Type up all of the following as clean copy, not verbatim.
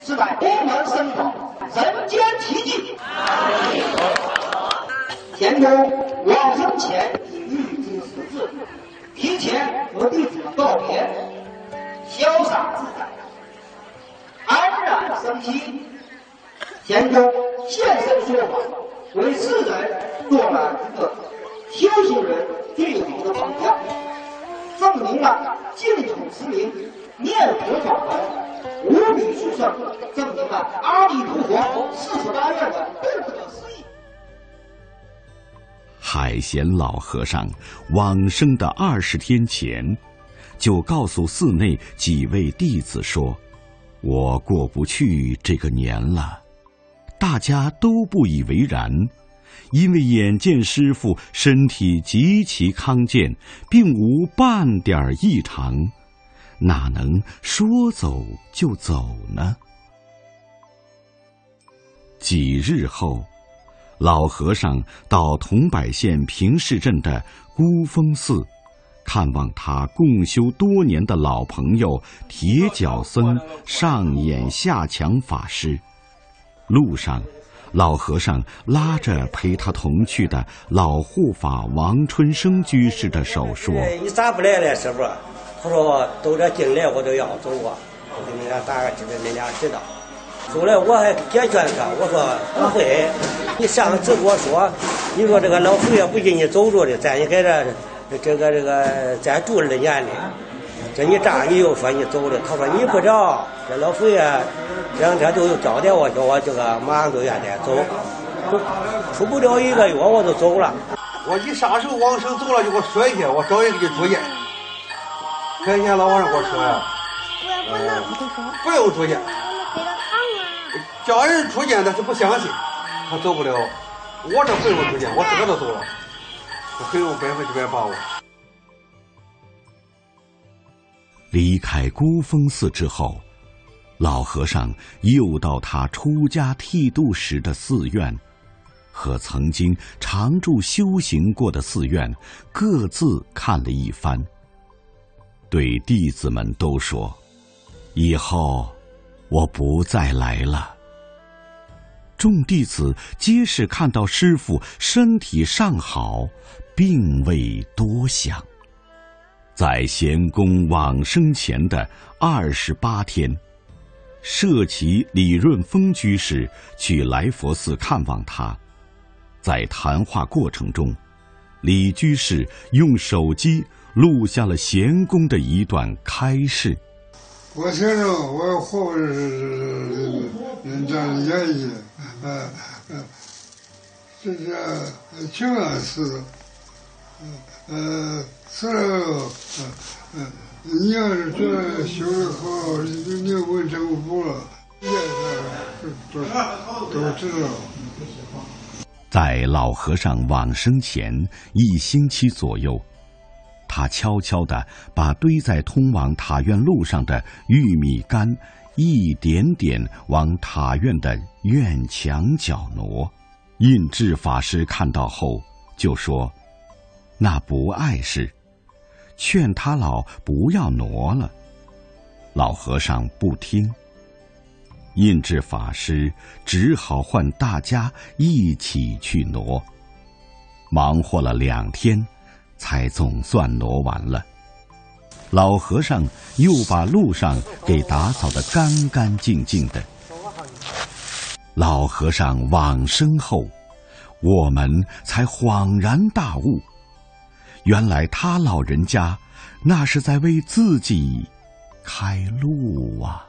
是在我们身旁人间奇迹。天公往生前已预知时至，提前和弟子们告别，潇洒自在，安然生息。天公现身说法，为世人做了一个修行人最好的榜样，证明了净土之名念佛法门无比殊胜，证明了阿弥陀佛48愿的不可思议。 海贤老和尚往生的20天前，就告诉寺内几位弟子说：“我过不去这个年了。”大家都不以为然，因为眼见师父身体极其康健，并无半点异常，哪能说走就走呢？几日后，老和尚到桐柏县平市镇的孤峰寺，看望他共修多年的老朋友铁脚僧上演下强法师。路上，老和尚拉着陪他同去的老护法王春生居士的手说：“ 你咋不来了，师傅？”他说：“都这进来我都要走啊，我给你俩打个知道，你俩知道。”后来我还解劝他，我说：“不会，你上次跟我说，你说这个老佛爷不给你走着的，咱也给这个再住2年的。这你这样你又说你走了，他说你不着，这老佛爷这2天都有交代我，叫我这个马上就愿得走，出不了1个月我就走了。 我你啥时候往生走了就给我说一下，我找人给你住院。前天老和尚跟我说呀，不用住院，叫人住院但是不相信，他走不了。我这不用住院，我自个都走了，我很有100%把握。 离开孤峰寺之后，老和尚又到他出家剃度时的寺院，和曾经常住修行过的寺院各自看了一番，对弟子们都说：“以后我不再来了。”众弟子皆是看到师父身体尚好，并未多想。在贤公往生前的28天，舍其李润峰居士去来佛寺看望他。在谈话过程中，李居士用手机录下了贤公的一段开示：“ 我听着我活着人家的言语，这是挺安似你要是觉得修得好，你问政府了，都知道。” 在老和尚往生前1星期左右，他悄悄地把堆在通往塔院路上的玉米杆一点点往塔院的院墙角挪。印智法师看到后就说：“那不碍事，劝他老不要挪了。”老和尚不听，印智法师只好唤大家一起去挪，忙活了2天，才总算挪完了。老和尚又把路上给打扫得干干净净的。老和尚往生后，我们才恍然大悟，原来他老人家那是在为自己开路啊。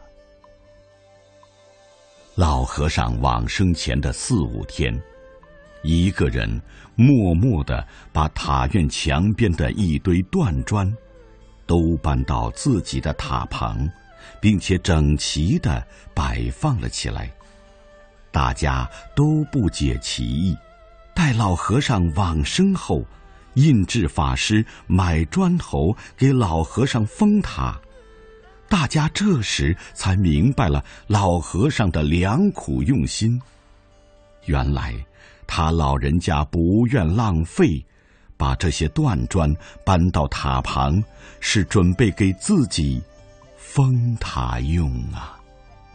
老和尚往生前的4、5天，一个人默默地把塔院墙边的一堆断砖都搬到自己的塔旁，并且整齐地摆放了起来。大家都不解其意。待老和尚往生后，印智法师买砖头给老和尚封塔，大家这时才明白了老和尚的良苦用心。原来他老人家不愿浪费，把这些断砖搬到塔旁，是准备给自己封塔用啊。